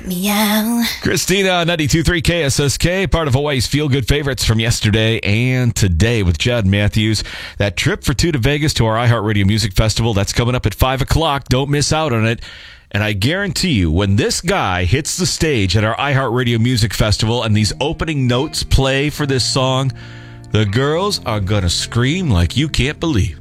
Meow. Christina, 92.3 KSSK, part of Hawaii's feel-good favorites from yesterday and today with Chad Matthews. That trip for two to Vegas to our iHeartRadio Music Festival, that's coming up at 5 o'clock. Don't miss out on it. And I guarantee you, when this guy hits the stage at our iHeartRadio Music Festival and these opening notes play for this song, the girls are going to scream like you can't believe.